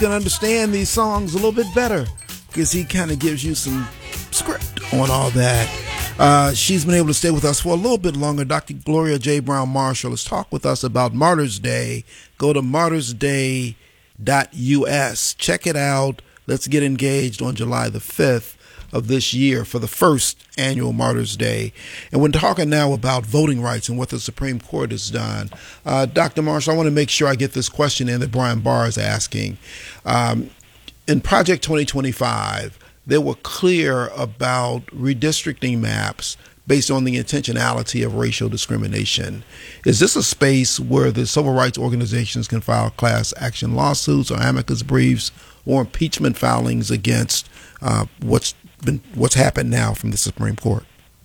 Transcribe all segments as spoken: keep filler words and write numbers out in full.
can understand these songs a little bit better because he kind of gives you some script on all that. Uh, she's been able to stay with us for a little bit longer. Doctor Gloria J. Brown Marshall has talked with us about Martyrs Day. Go to martyrs day dot U S. Check it out. Let's get engaged on July the fifth of this year for the first annual Martyrs Day. And we're talking now about voting rights and what the Supreme Court has done. Uh, Doctor Marshall, I want to make sure I get this question in that Brian Barr is asking. Um, in Project twenty twenty-five, they were clear about redistricting maps based on the intentionality of racial discrimination. Is this a space where the civil rights organizations can file class action lawsuits or amicus briefs or impeachment filings against uh, what's been what's happened now from the Supreme Court?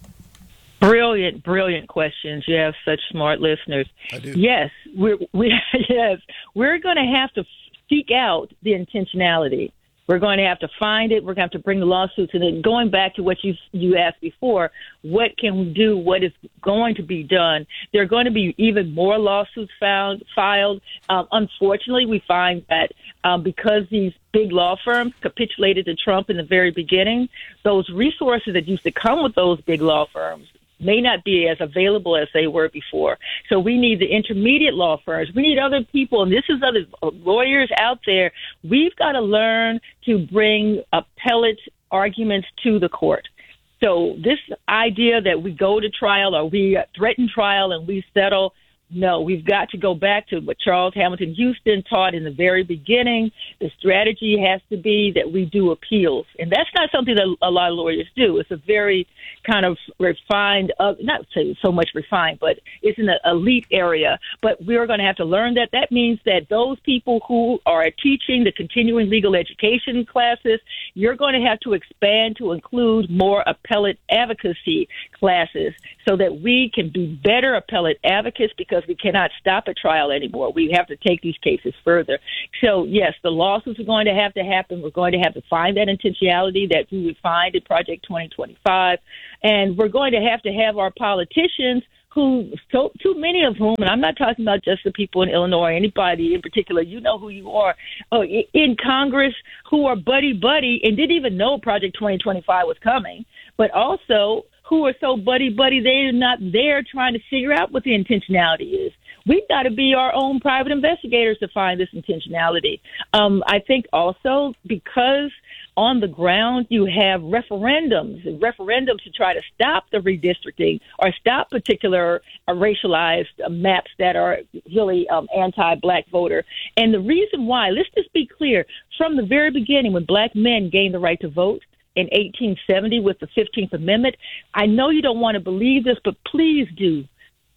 Brilliant, brilliant questions. You have such smart listeners. I do. Yes, we're we yes we're going to have to seek out the intentionality. We're going to have to find it. We're going to have to bring the lawsuits. And then going back to what you you asked before, what can we do? What is going to be done? There are going to be even more lawsuits found, filed. Um, unfortunately, we find that um, because these big law firms capitulated to Trump in the very beginning, those resources that used to come with those big law firms may not be as available as they were before. So we need the intermediate law firms. We need other people, and this is other lawyers out there. We've got to learn to bring appellate arguments to the court. So this idea that we go to trial or we threaten trial and we settle, no, we've got to go back to what Charles Hamilton Houston taught in the very beginning. The strategy has to be that we do appeals. And that's not something that a lot of lawyers do. It's a very kind of refined, uh, not say so much refined, but it's in an elite area. But we're going to have to learn that. That means that those people who are teaching the continuing legal education classes, you're going to have to expand to include more appellate advocacy classes so that we can be better appellate advocates, because we cannot stop a trial anymore. We have to take these cases further. So, yes, the lawsuits are going to have to happen. We're going to have to find that intentionality that we would find in Project twenty twenty-five. And we're going to have to have our politicians who, so too many of whom, and I'm not talking about just the people in Illinois, anybody in particular, you know who you are, oh, in Congress who are buddy-buddy and didn't even know Project twenty twenty-five was coming, but also who are so buddy-buddy they're not there trying to figure out what the intentionality is. We've got to be our own private investigators to find this intentionality. Um, I think also because on the ground you have referendums, referendums to try to stop the redistricting or stop particular uh, racialized uh, maps that are really um, anti-black voter. And the reason why, let's just be clear, from the very beginning when black men gained the right to vote, in eighteen seventy with the fifteenth Amendment. I know you don't want to believe this, but please do.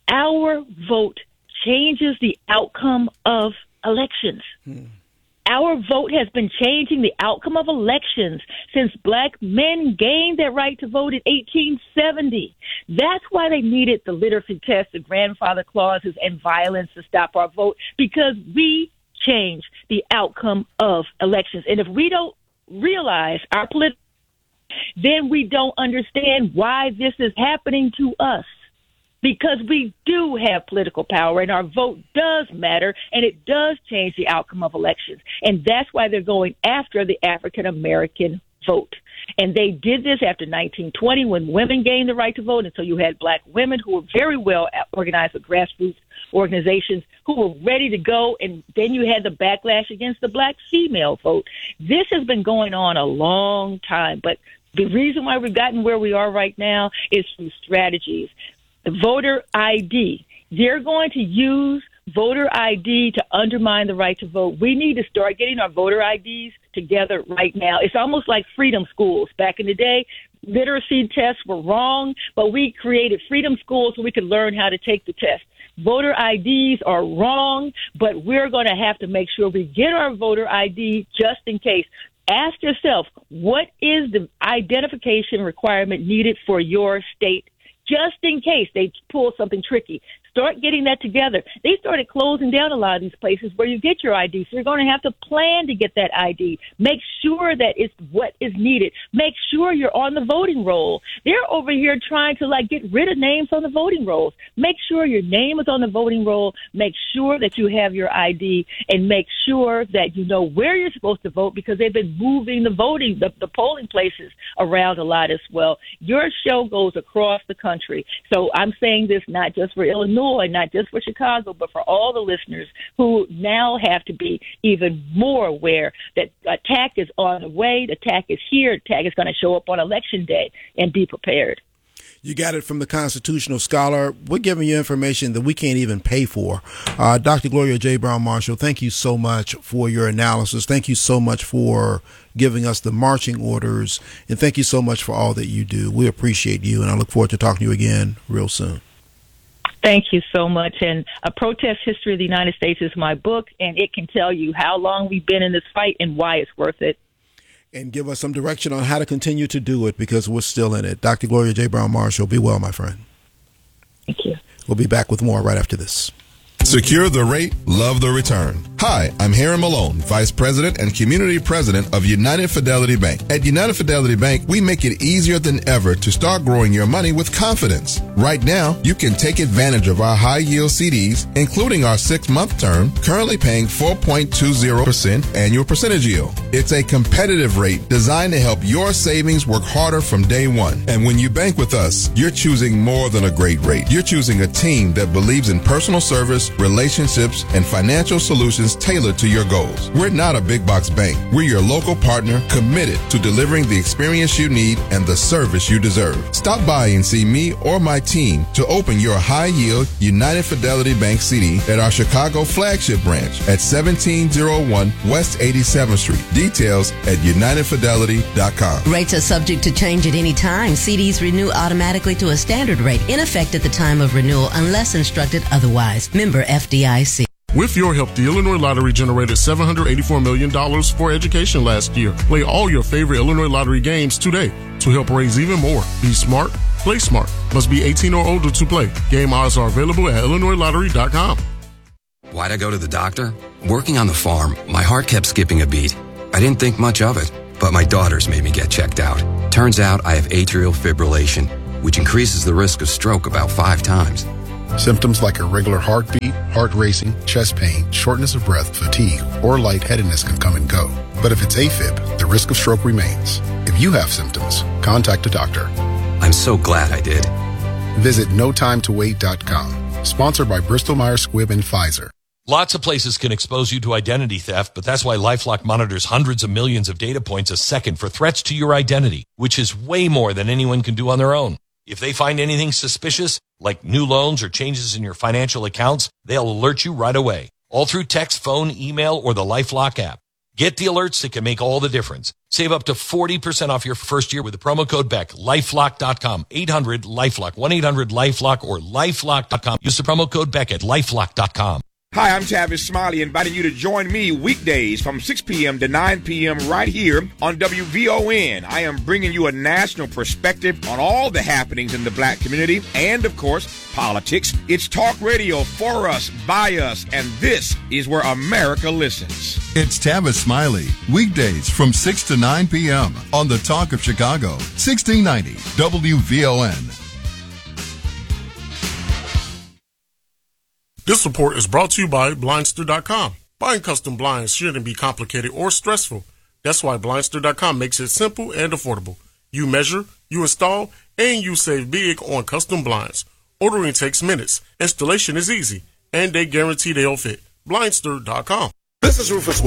Our vote changes the outcome of elections. Hmm. Our vote has been changing the outcome of elections since black men gained that right to vote in eighteen seventy. That's why they needed the literacy test, the grandfather clauses, and violence to stop our vote, because we change the outcome of elections. And if we don't realize our political, then we don't understand why this is happening to us, because we do have political power and our vote does matter and it does change the outcome of elections. And that's why they're going after the African American vote. And they did this after nineteen twenty when women gained the right to vote. And so you had black women who were very well organized with grassroots organizations who were ready to go. And then you had the backlash against the black female vote. This has been going on a long time, but the reason why we've gotten where we are right now is through strategies. The voter I D, they're going to use voter I D to undermine the right to vote. We need to start getting our voter I Ds together right now. It's almost like freedom schools. Back in the day, literacy tests were wrong, but we created freedom schools so we could learn how to take the test. Voter I Ds are wrong, but we're going to have to make sure we get our voter I D just in case. Ask yourself, what is the identification requirement needed for your state, just in case they pull something tricky? Start getting that together. They started closing down a lot of these places where you get your I D. So you're going to have to plan to get that I D. Make sure that it's what is needed. Make sure you're on the voting roll. They're over here trying to like get rid of names on the voting rolls. Make sure your name is on the voting roll. Make sure that you have your I D, and make sure that you know where you're supposed to vote, because they've been moving the voting, the, the polling places around a lot as well. Your show goes across the country. So I'm saying this not just for Illinois, not just for Chicago, but for all the listeners who now have to be even more aware that attack is on the way, the attack is here, attack is going to show up on Election Day, and be prepared. You got it from the constitutional scholar. We're giving you information that we can't even pay for. Uh, Doctor Gloria J. Brown Marshall, thank you so much for your analysis. Thank you so much for giving us the marching orders. And thank you so much for all that you do. We appreciate you, and I look forward to talking to you again real soon. Thank you so much. And A Protest History of the United States is my book, and it can tell you how long we've been in this fight and why it's worth it. And give us some direction on how to continue to do it, because we're still in it. Doctor Gloria J. Brown Marshall, be well, my friend. Thank you. We'll be back with more right after this. Secure the rate, love the return. Hi, I'm Harry Malone, Vice President and Community President of United Fidelity Bank. At United Fidelity Bank, we make it easier than ever to start growing your money with confidence. Right now, you can take advantage of our high-yield C Ds, including our six-month term, currently paying four point two zero percent annual percentage yield. It's a competitive rate designed to help your savings work harder from day one. And when you bank with us, you're choosing more than a great rate. You're choosing a team that believes in personal service, relationships, and financial solutions tailored to your goals. We're not a big box bank. We're your local partner committed to delivering the experience you need and the service you deserve. Stop by and see me or my team to open your high-yield United Fidelity Bank C D at our Chicago flagship branch at seventeen oh one West eighty-seventh Street. Details at united fidelity dot com. Rates are subject to change at any time. C Ds renew automatically to a standard rate in effect at the time of renewal unless instructed otherwise. Member F D I C. With your help, the Illinois Lottery generated seven hundred eighty-four million dollars for education last year. Play all your favorite Illinois Lottery games today to help raise even more. Be smart, play smart. Must be eighteen or older to play. Game odds are available at illinois lottery dot com. Why'd I go to the doctor? Working on the farm, my heart kept skipping a beat. I didn't think much of it, but my daughters made me get checked out. Turns out I have atrial fibrillation, which increases the risk of stroke about five times. Symptoms like irregular heartbeat, heart racing, chest pain, shortness of breath, fatigue, or lightheadedness can come and go. But if it's AFib, the risk of stroke remains. If you have symptoms, contact a doctor. I'm so glad I did. Visit no time to wait dot com. Sponsored by Bristol Myers Squibb and Pfizer. Lots of places can expose you to identity theft, but that's why LifeLock monitors hundreds of millions of data points a second for threats to your identity, which is way more than anyone can do on their own. If they find anything suspicious, like new loans or changes in your financial accounts, they'll alert you right away, all through text, phone, email, or the LifeLock app. Get the alerts that can make all the difference. Save up to forty percent off your first year with the promo code Beck. lifelock dot com, eight hundred LifeLock, one eight hundred LifeLock, or lifelock dot com. Use the promo code Beck at lifelock dot com. Hi, I'm Tavis Smiley, inviting you to join me weekdays from six p.m. to nine p.m. right here on W V O N. I am bringing you a national perspective on all the happenings in the black community and, of course, politics. It's talk radio for us, by us, and this is where America listens. It's Tavis Smiley, weekdays from six to nine p.m. on the Talk of Chicago, sixteen ninety W V O N. This report is brought to you by Blindster dot com. Buying custom blinds shouldn't be complicated or stressful. That's why Blindster dot com makes it simple and affordable. You measure, you install, and you save big on custom blinds. Ordering takes minutes, installation is easy, and they guarantee they'll fit. Blindster dot com. This is Rufus Wilson.